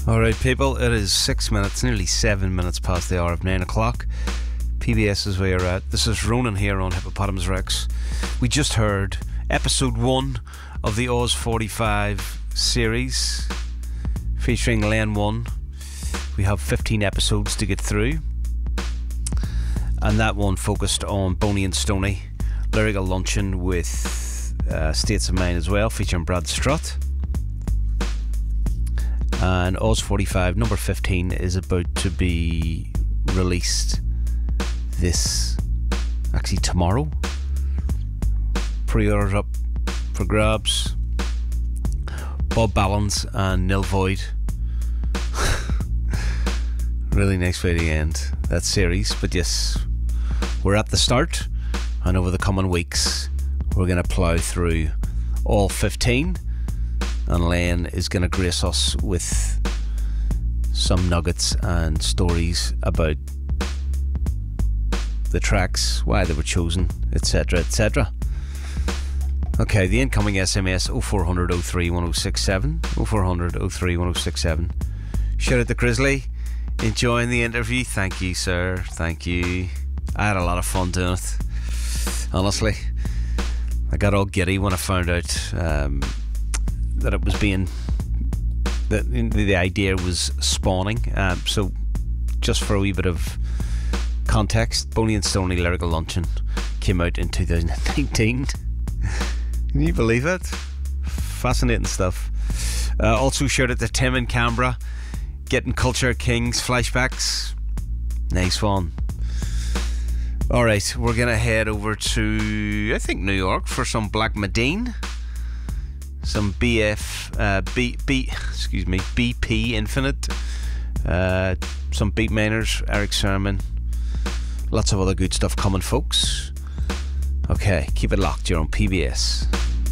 Alright people, it is 6 minutes, nearly 7 minutes past the hour of 9 o'clock. PBS is where you're at. This is Ronan here on Hippopotamus Rex. We just heard episode 1 of the Oz 45 series featuring Len 1. We have 15 episodes to get through, and that one focused on Boney and Stoney, Lyrical Luncheon with States of Mind as well, featuring Brad Strutt. And Oz 45 number 15 is about to be released tomorrow. Pre-orders up for grabs. Bob Ballins and Nil Void. Really nice way to end that series. But yes, we're at the start, and over the coming weeks we're going to plough through all 15. And Len is going to grace us with some nuggets and stories about the tracks, why they were chosen, etc, etc. Okay, the incoming SMS 0400 03 1067, 0400 03 1067. Shout out to Grizzly, enjoying the interview. Thank you, sir, thank you. I had a lot of fun doing it, honestly. I got all giddy when I found out that it was that the idea was spawning. So just for a wee bit of context, Boney and Stoney Lyrical Luncheon came out in 2019. Can you believe it? Fascinating stuff. Also shared it to Tim in Canberra, getting Culture Kings flashbacks. Nice one. Alright, we're gonna head over to, I think, New York for some Black Medine. Some BP Infinite, some Beat Miners, Eric Sermon, lots of other good stuff coming, folks. Okay, keep it locked, you're on PBS.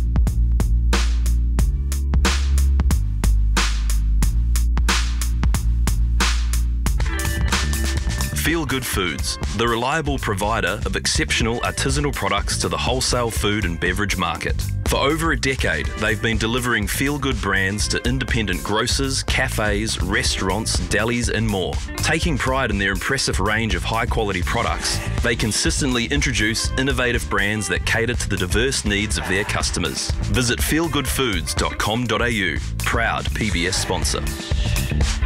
Feel Good Foods, the reliable provider of exceptional artisanal products to the wholesale food and beverage market. For over a decade, they've been delivering feel-good brands to independent grocers, cafes, restaurants, delis and more. Taking pride in their impressive range of high-quality products, they consistently introduce innovative brands that cater to the diverse needs of their customers. Visit feelgoodfoods.com.au, proud PBS sponsor.